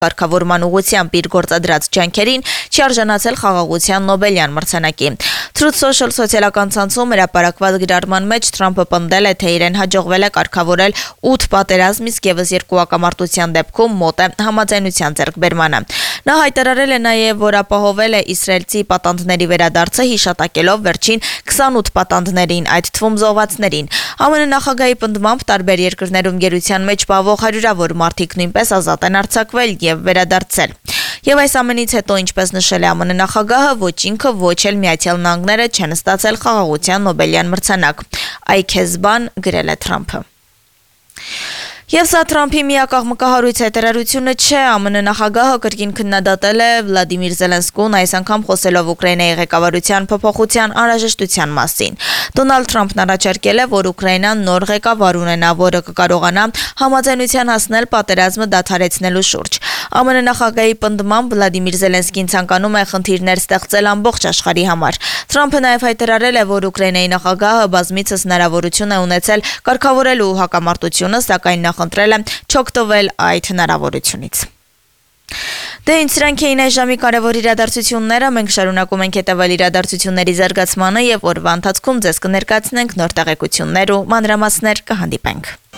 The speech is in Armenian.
կարգավորման ուղղությամբ իր գործադրած ջանքերին չարժանացել խաղաղության Նոբելյան մրցանակի։ Truth Social սոցիալական ցանցում հրապարակված գրառման մեջ Թրամփը պնդել է, թե իրեն հաջողվել է կարգավորել 8 պատերազմ, իսկ ևս 2 հակամարտության դեպքում մոտ է համաձայնության ձեռքբերմանը։ Նա հայտարարել է նաև, որ ապահովել է իսրայելցի պատանդների վերադարձը, հիշատակելով վերջին 28 պատանդներին, այդ թվում զոհվածներին։ ԱՄՆ նախագահի պնդմամբ տարբեր երկրներում գերության մեջ պահվող հարյուրավոր մարդիկ նույնպես ազատ են արձակվել եւ վերադարձել։ Եվ այս ամենից հետո, ինչպես նշել է ԱՄՆ նախագահը, ոչ ինքը, ոչ էլ Միացյալ Նահանգները չեն ստացել խաղաղության Նոբելյան մրցանակ։ Այքեզբան գրել է Թրամփը։ Եվ սա Թրամփի միակ աղմկահարույց հայտարարությունը չէ, ԱՄՆ նախագահը կրկին քննադատել է Վլադիմիր Զելենսկուն, այս անգամ խոսելով Ուկրաինայի ղեկավարության փոփոխության անհրաժեշտության մասին։ Դոնալդ Թրամփն առաջարկել է, որ Ուկրաինան նոր ղեկավար ունենա, որը կկարողանա համաձայնության հասնել պատերազմը դադարեցնելու շուրջ։ ԱՄՆ նախագահի պնդմամբ Վլադիմիր Զելենսկին ցանկանում է խնդիրներ ստեղծել ամբողջ աշխարհի համար։ Թրամփը նաև հայտարարել է, որ Ուկրաինայի նախագահը բազմիցս հնարավորություն է ունեցել կարգավորելու հակամարտությունը, սակայն նա խնդրել է չօգտվել այդ հնարավորությունից։ Դե ինչ սրանք էին այս ժամի կարևոր իրադարձությունները, մենք շարունակում ենք հետևել իրադարձությունների զարգացմանը եւ օրվա ընթացքում ձեզ կներկայացնենք նոր տեղեկություններ ու մանրամասներ կհանդիպենք։